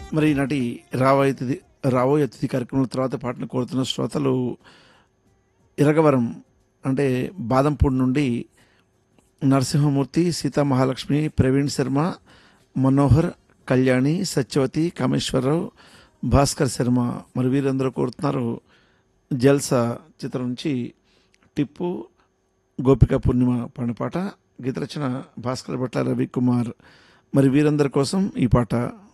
మరి ఈనాటి రాబోయే అతిథి రాబోయే అతిథి కార్యక్రమం తర్వాత పాటను కోరుతున్న శ్రోతలు ఇరగవరం అంటే బాదంపూడి నుండి నరసింహమూర్తి, సీతా మహాలక్ష్మి, ప్రవీణ్ శర్మ, మనోహర్, కళ్యాణి, సత్యవతి, కామేశ్వరరావు, భాస్కర్ శర్మ. మరి వీరందరూ కోరుతున్నారు జల్సా చిత్రం నుంచి టిప్పు, గోపిక పూర్ణిమ పాడిన పాట. గీత రచన భాస్కర్ భట్ల, రవికుమార్. మరి వీరందరి కోసం ఈ పాట.